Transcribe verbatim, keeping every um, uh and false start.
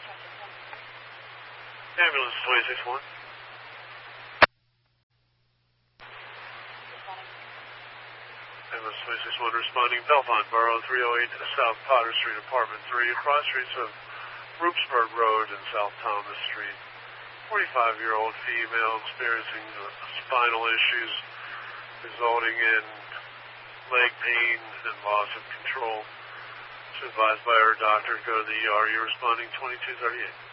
Ambulance twenty six one. Ambulance twenty six one responding Belmont Borough three oh eight South Potter Street, Apartment three, across streets of Rupesburg Road and South Thomas Street. forty-five-year-old female experiencing spinal issues resulting in leg pain and loss of control. She's advised by her doctor to go to the E R. You're responding twenty-two thirty-eight.